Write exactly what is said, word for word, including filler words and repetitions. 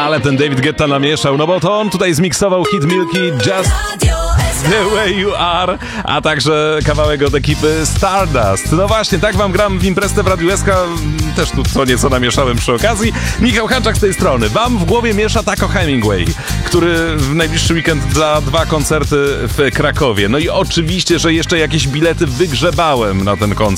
Ale ten David Guetta namieszał, no bo to on tutaj zmiksował hit Milki Just The Way You Are, a także kawałek od ekipy Stardust. No właśnie, tak wam gram w imprezę w Radiu S K, też tu co nieco namieszałem przy okazji. Michał Hanczak z tej strony. Wam w głowie miesza Taco Hemingway, który w najbliższy weekend da dwa koncerty w Krakowie. No i oczywiście, że jeszcze jakieś bilety wygrzebałem na ten koncert.